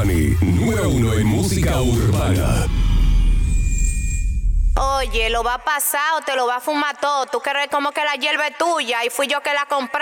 Bunny, número 1 en música urbana. Oye, lo va a pasar o te lo va a fumar todo. Tú crees como que la hierba es tuya y fui yo que la compré.